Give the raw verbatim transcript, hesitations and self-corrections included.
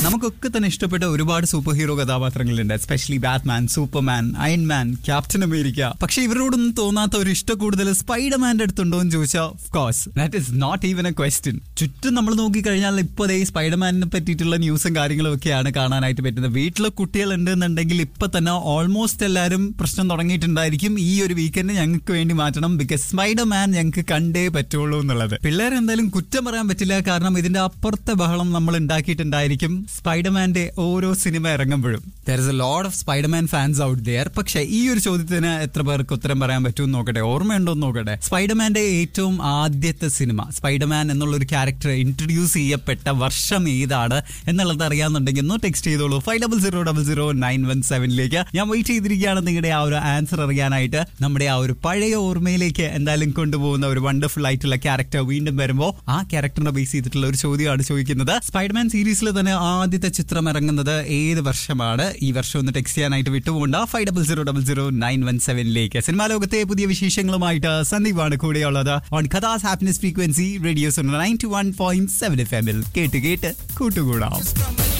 നമുക്കൊക്കെ തന്നെ ഇഷ്ടപ്പെട്ട ഒരുപാട് super hero കഥാപാത്രങ്ങളുണ്ട്, especially Batman, Superman, Iron Man, captain America. പക്ഷെ ഇവരോടൊന്നും തോന്നാത്ത ഒരു ഇഷ്ടം കൂടുതൽ സ്പൈഡർമാന്റെ അടുത്തുണ്ടോ എന്ന് ചോദിച്ചാൽ of course that is not even A question. ചുറ്റും നമ്മൾ നോക്കിക്കഴിഞ്ഞാൽ ഇപ്പോൾ ഈ സ്പൈഡർമാനിനെ പറ്റിയിട്ടുള്ള ന്യൂസും കാര്യങ്ങളും ഒക്കെയാണ് കാണാനായിട്ട് പറ്റുന്നത്. വീട്ടിലെ കുട്ടികൾ ഉണ്ടെന്നുണ്ടെങ്കിൽ ഇപ്പൊ തന്നെ ഓൾമോസ്റ്റ് എല്ലാവരും പ്രശ്നം തുടങ്ങിയിട്ടുണ്ടായിരിക്കും, ഈ ഒരു വീക്കെൻഡ് ഞങ്ങൾക്ക് വേണ്ടി മാറ്റണം, ബിക്കോസ് സ്പൈഡർമാൻ ഞങ്ങൾക്ക് കണ്ടേ പറ്റുള്ളൂ എന്നുള്ളത്. പിള്ളേർ എന്തായാലും കുറ്റം പറയാൻ പറ്റില്ല, കാരണം ഇതിന്റെ അപ്പുറത്തെ ബഹളം നമ്മൾ ഉണ്ടാക്കിയിട്ടുണ്ടായിരിക്കും സ്പൈഡർമാന്റെ ഓരോ cinema ഇറങ്ങുമ്പോഴും. There is a lot of Spiderman fans out there. പക്ഷെ ഈ ഒരു ചോദ്യത്തിന് എത്ര പേർക്ക് ഉത്തരം പറയാൻ പറ്റുമെന്ന് നോക്കട്ടെ, ഓർമ്മയുണ്ടോ എന്ന് നോക്കട്ടെ. സ്പൈഡർമാന്റെ ഏറ്റവും ആദ്യത്തെ സിനിമ, സ്പൈഡർമാൻ എന്നുള്ള ഒരു ക്യാരക്ടർ ഇൻട്രൊഡ്യൂസ് ചെയ്യപ്പെട്ട വർഷം ഏതാണ് എന്നുള്ളത് അറിയാന്നുണ്ടെങ്കിൽ ഒന്ന് ടെക്സ്റ്റ് ചെയ്തോളൂ five double zero double zero nine one സെവനിലേക്ക്. ഞാൻ വെയിറ്റ് ചെയ്തിരിക്കുകയാണ് നിങ്ങളുടെ ആ ഒരു ആൻസർ അറിയാനായിട്ട്. നമ്മുടെ ആ ഒരു പഴയ ഓർമ്മയിലേക്ക് എന്തായാലും കൊണ്ടുപോകുന്ന ഒരു വണ്ടർഫുൾ ആയിട്ടുള്ള ക്യാരക്ടർ വീണ്ടും വരുമ്പോൾ ആ ക്യാരക്ടറിനെ ബേസ് ചെയ്തിട്ടുള്ള ഒരു ചോദ്യമാണ് ചോദിക്കുന്നത്. സ്പൈഡർമാൻ സീരീസിൽ തന്നെ ആദ്യത്തെ ചിത്രം ഇറങ്ങുന്നത് ഏത് വർഷമാണ്? ഈ വർഷം ഒന്ന് ടെക്സ്റ്റ് ചെയ്യാനായിട്ട് വിട്ടുപോകണ്ട. Five double zero double zero nine one സെവനിലേക്ക്. Cinema ലോകത്തെ പുതിയ വിശേഷങ്ങളുമായിട്ട് സന്ദീപാണ് കൂടെയുള്ളത് on കഥാസ് happiness frequency radio ninety one point seven F എമ്മിൽ. കേട്ട് കേട്ട് കൂട്ടുകൂടാം.